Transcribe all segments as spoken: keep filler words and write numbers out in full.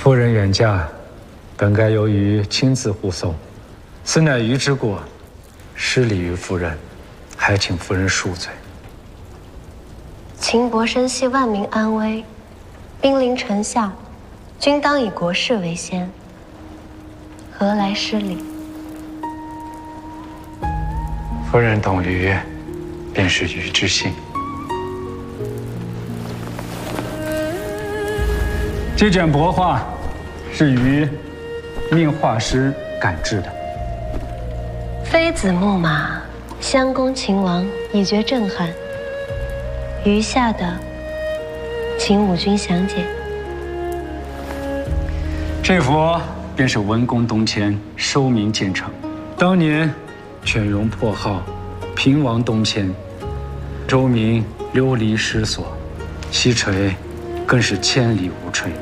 夫人远嫁，本该由于亲自护送，此乃愚之过，失礼于夫人，还请夫人恕罪。 秦伯深系万民安危，兵临城下，均当以国事为先，何来失礼？ 夫人懂愚，便是愚之幸。这卷帛画是于命画师赶制的。 妃子木马，相公秦王已觉震撼，余下的，请武君详解。 这幅便是文公东迁收民建成，当年犬戎破号，平王东迁，周民流离失所，西陲更是千里无吹。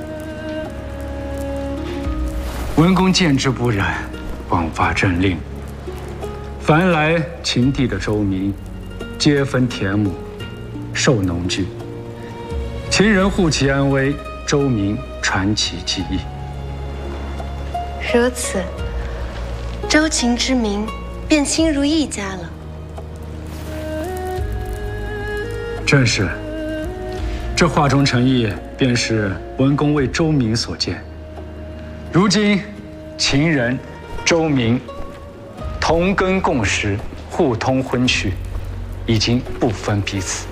文公见之不忍，广发政令，凡来秦地的周民，皆分田亩，受农具。秦人护其安危，周民传其技艺。 如此，周秦之民便亲如一家了。 正是，这画中诚意，便是文公为周民所见。如今，秦人、周民同耕共食，互通婚娶，已经不分彼此。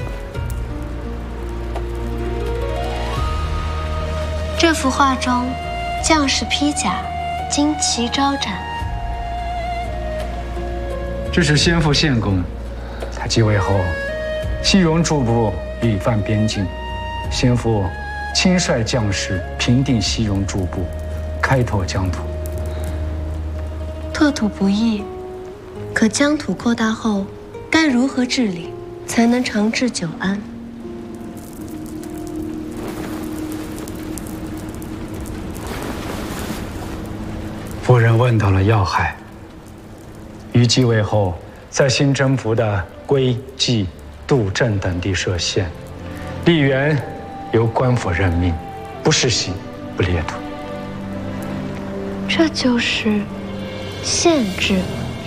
这幅画中，将士披甲，旌旗招展。 这是先父献公，他继位后，西戎诸部屡犯边境，先父亲率将士平定西戎诸部，开拓疆土。 拓土不易，可疆土扩大后，该如何治理，才能长治久安？ 夫人问到了要害。于继位后，在新征服的归、冀、杜、镇等地设县，吏员由官府任命，不世袭，不列土。 这就是县制。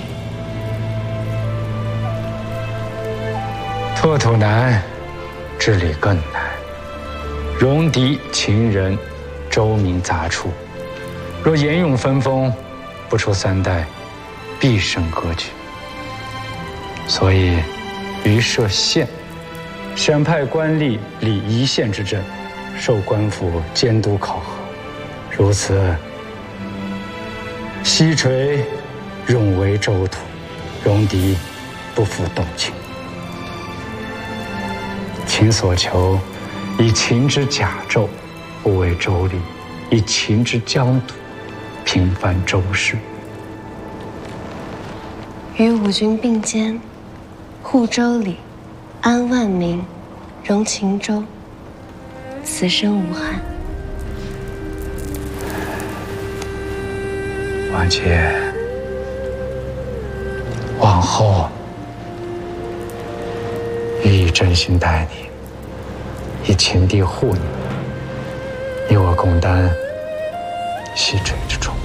拓土难，治理更难。戎狄、秦人、周民杂处，若沿用分封，不出三代，必生割据。所以，于设县，选派官吏理一县之政，受官府监督考核。如此，西陲永为周土，戎狄不复动秦。秦所求，以秦之甲胄，不为周礼；以秦之疆土，平凡周氏。 与五军并肩，护周礼，安万民，容秦州，此生无憾。 王姐，往后予以真心待你，以秦地护你，你我共担西陲之重。